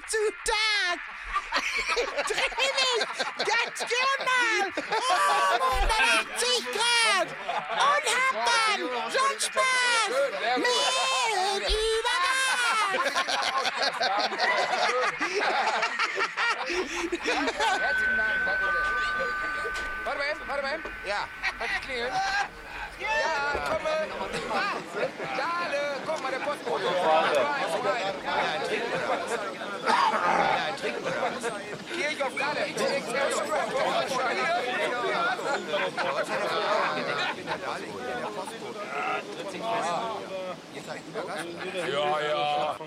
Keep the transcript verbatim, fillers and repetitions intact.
Zutat. Dreh mich ganz gern mal um hundertachtzig Grad und hab dann so einen Spaß mit Übergang. Warte mal eben, warte mal eben. Ja, hat geklingelt. Ja, komm mal. Dale, guck mal, der Postbote. Ja, trinken wir was. Ja, trinken wir was. Kirchhoff, Dale. Ja, ja.